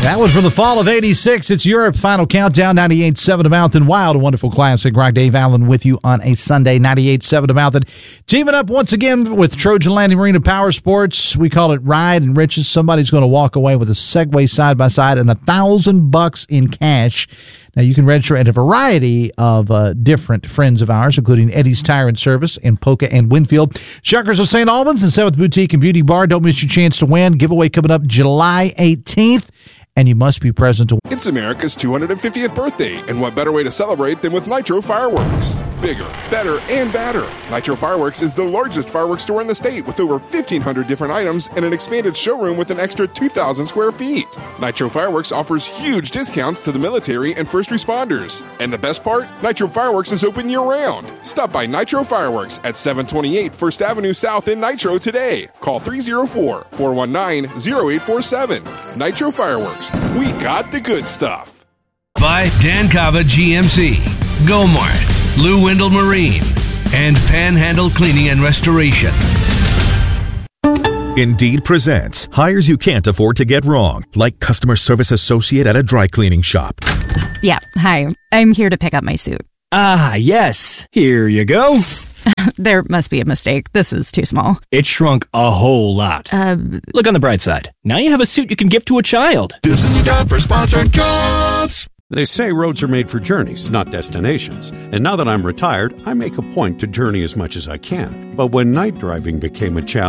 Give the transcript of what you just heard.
That one from the fall of '86. It's Europe Final Countdown, 98.7 The Mountain. Wild, a wonderful classic. Rock Dave Allen with you on a Sunday, 98.7 The Mountain. Teaming up once again with Trojan Landing Marina Power Sports. We call it Ride and Riches. Somebody's going to walk away with a Segway side-by-side and $1,000 in cash. Now, you can register at a variety of different friends of ours, including Eddie's Tire and Service in Polka and Winfield, Shuckers of St. Albans, and 7th Boutique and Beauty Bar. Don't miss your chance to win. Giveaway coming up July 18th. And you must be present to. It's America's 250th birthday, and what better way to celebrate than with Nitro Fireworks? Bigger, better, and badder. Nitro Fireworks is the largest fireworks store in the state with over 1,500 different items and an expanded showroom with an extra 2,000 square feet. Nitro Fireworks offers huge discounts to the military and first responders. And the best part? Nitro Fireworks is open year-round. Stop by Nitro Fireworks at 728 First Avenue South in Nitro today. Call 304-419-0847. Nitro Fireworks. We got the good stuff. By Dan Cava GMC, Gomart, Lou Wendell Marine, and Panhandle Cleaning and Restoration. Indeed presents hires you can't afford to get wrong, like customer service associate at a dry cleaning shop. Yeah, hi. I'm here to pick up my suit. Ah, yes. Here you go. There must be a mistake. This is too small. It shrunk a whole lot. Look on the bright side. Now you have a suit you can give to a child. This is the time for sponsored jobs. They say roads are made for journeys, not destinations. And now that I'm retired, I make a point to journey as much as I can. But when night driving became a challenge,